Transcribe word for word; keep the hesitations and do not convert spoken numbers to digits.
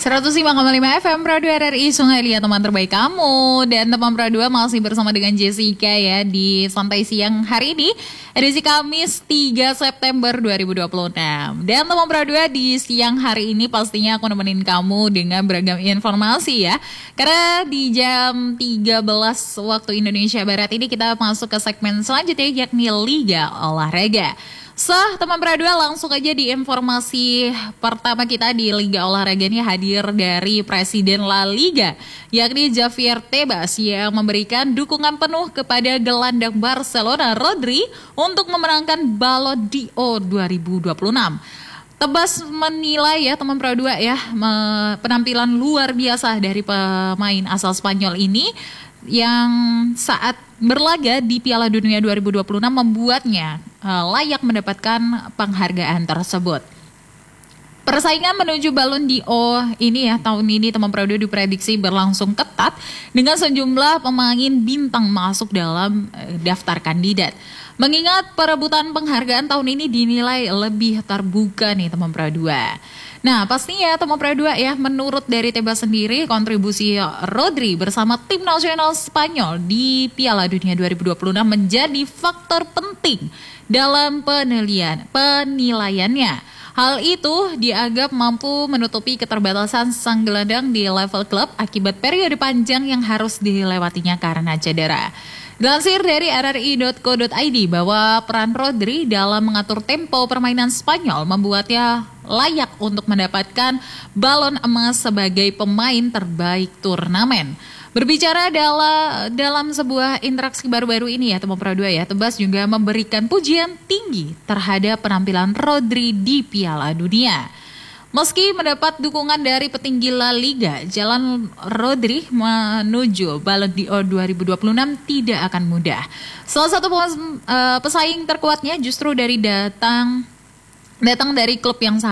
seratus lima koma lima F M Radio R R I Sungai Liat, teman terbaik kamu. Dan teman Pro dua masih bersama dengan Jessica ya di Santai Siang hari ini, edisi Kamis tiga September dua ribu dua puluh enam. Dan teman Pro dua di siang hari ini pastinya aku nemenin kamu dengan beragam informasi ya. Karena di jam tiga belas waktu Indonesia Barat ini kita masuk ke segmen selanjutnya, yakni Liga Olahraga. So, teman Pro dua, langsung aja di informasi pertama kita di Liga Olahraga ini hadir dari Presiden La Liga, yakni Javier Tebas yang memberikan dukungan penuh kepada gelandang Barcelona Rodri untuk memenangkan Ballon d'Or dua ribu dua puluh enam. Tebas menilai ya teman Pro dua ya, penampilan luar biasa dari pemain asal Spanyol ini yang saat berlaga di Piala Dunia dua ribu dua puluh enam membuatnya uh, layak mendapatkan penghargaan tersebut. Persaingan menuju Ballon d'Or ini ya tahun ini teman Pro dua diprediksi berlangsung ketat dengan sejumlah pemain bintang masuk dalam uh, daftar kandidat. Mengingat perebutan penghargaan tahun ini dinilai lebih terbuka nih teman Pro dua. Nah pastinya teman Pro dua ya, menurut dari Tebas sendiri kontribusi Rodri bersama tim nasional Spanyol di Piala Dunia dua ribu dua puluh enam menjadi faktor penting dalam penilaian penilaiannya. Hal itu dianggap mampu menutupi keterbatasan sang gelandang di level klub akibat periode panjang yang harus dilewatinya karena cedera. Dilansir dari R R I dot co dot I D bahwa peran Rodri dalam mengatur tempo permainan Spanyol membuatnya layak untuk mendapatkan balon emas sebagai pemain terbaik turnamen. Berbicara dalam, dalam sebuah interaksi baru-baru ini ya teman Pro dua ya, Tebas juga memberikan pujian tinggi terhadap penampilan Rodri di Piala Dunia. Meski mendapat dukungan dari petinggi La Liga, jalan Rodri menuju Ballon d'Or dua ribu dua puluh enam tidak akan mudah. Salah satu pesaing terkuatnya justru dari datang datang dari klub yang sama.